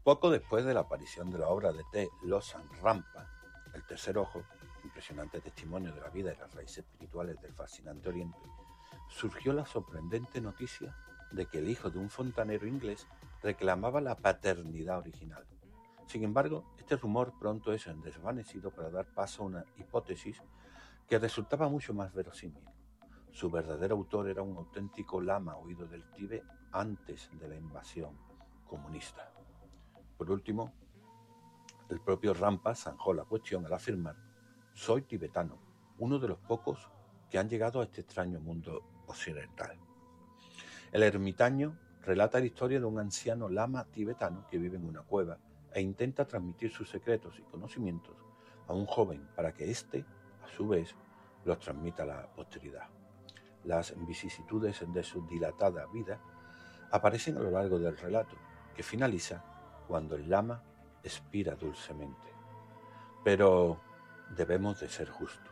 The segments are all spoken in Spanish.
Poco después de la aparición de la obra de T. Lawson Rampa, El tercer ojo, impresionante testimonio de la vida y las raíces espirituales del fascinante Oriente, surgió la sorprendente noticia de que el hijo de un fontanero inglés reclamaba la paternidad original. Sin embargo, este rumor pronto es desvanecido para dar paso a una hipótesis que resultaba mucho más verosímil. Su verdadero autor era un auténtico lama huido del Tíbet antes de la invasión comunista. Por último, el propio Rampa zanjó la cuestión al afirmar: «Soy tibetano, uno de los pocos que han llegado a este extraño mundo occidental». El ermitaño relata la historia de un anciano lama tibetano que vive en una cueva e intenta transmitir sus secretos y conocimientos a un joven para que éste, a su vez, los transmita a la posteridad. Las vicisitudes de su dilatada vida aparecen a lo largo del relato, que finaliza cuando el lama expira dulcemente. Pero debemos de ser justos.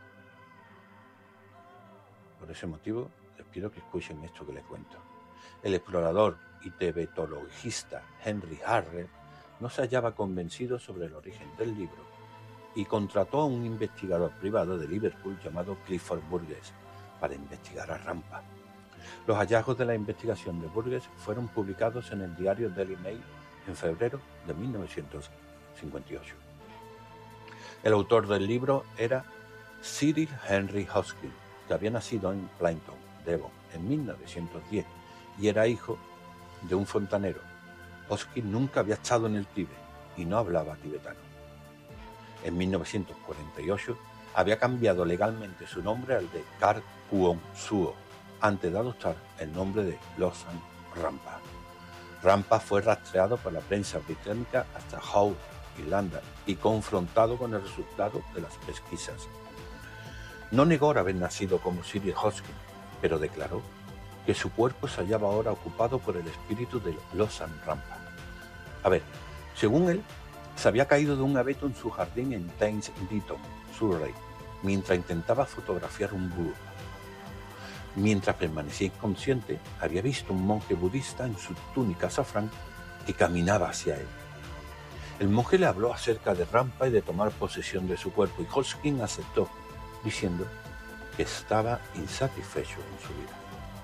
Por ese motivo, les pido que escuchen esto que les cuento. El explorador y tibetologista Henry Harrer no se hallaba convencido sobre el origen del libro y contrató a un investigador privado de Liverpool llamado Clifford Burgess para investigar a Rampa. Los hallazgos de la investigación de Burgess fueron publicados en el diario Daily Mail en febrero de 1958. El autor del libro era Cyril Henry Hoskin, que había nacido en Plainton, Devon, en 1910 y era hijo de un fontanero. Hoskin nunca había estado en el Tíbet y no hablaba tibetano. En 1948 había cambiado legalmente su nombre al de Kar Kuon Suo, antes de adoptar el nombre de Lawson Rampa. Rampa fue rastreado por la prensa británica hasta Hull, Irlanda, y confrontado con el resultado de las pesquisas. No negó haber nacido como Cyril Hoskin, pero declaró que su cuerpo se hallaba ahora ocupado por el espíritu de Lawson Rampa. A ver, según él, se había caído de un abeto en su jardín en Thames Ditton, Surrey, mientras intentaba fotografiar un búho. Mientras permanecía inconsciente, había visto un monje budista en su túnica azafrán que caminaba hacia él. El monje le habló acerca de Rampa y de tomar posesión de su cuerpo, y Hoskin aceptó, diciendo que estaba insatisfecho con su vida.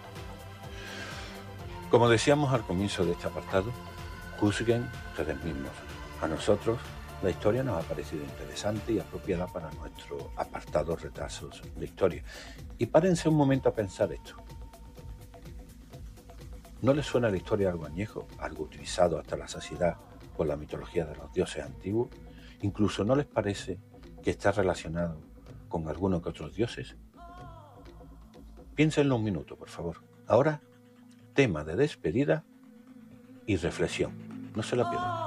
Como decíamos al comienzo de este apartado, juzguen ustedes mismos. A nosotros la historia nos ha parecido interesante y apropiada para nuestro apartado Retazos de Historia. Y párense un momento a pensar esto. ¿No les suena la historia algo añejo, algo utilizado hasta la saciedad por la mitología de los dioses antiguos? ¿Incluso no les parece que está relacionado con alguno que otros dioses? Piénsenlo un minuto, por favor. Ahora, tema de despedida y reflexión. No se la pierdan.